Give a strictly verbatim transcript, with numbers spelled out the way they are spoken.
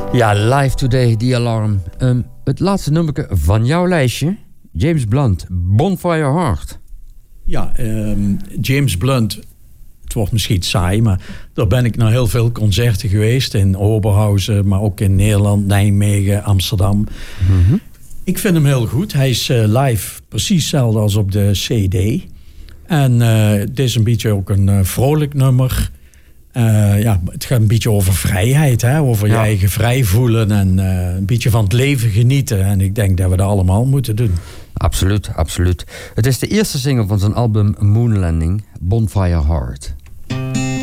Ja, Live Today, The Alarm. Um, het laatste nummer van jouw lijstje. James Blunt, Bonfire Heart. Ja, um, James Blunt. Het wordt misschien saai, maar daar ben ik naar heel veel concerten geweest. In Oberhausen, maar ook in Nederland, Nijmegen, Amsterdam. Mm-hmm. Ik vind hem heel goed. Hij is uh, live precies hetzelfde als op de C D. En uh, het is een beetje ook een uh, vrolijk nummer. Uh, ja, het gaat een beetje over vrijheid, hè? Over ja. je eigen vrij voelen en uh, een beetje van het leven genieten. En ik denk dat we dat allemaal moeten doen. Absoluut, absoluut. Het is de eerste single van zijn album Moonlanding, Bonfire Heart.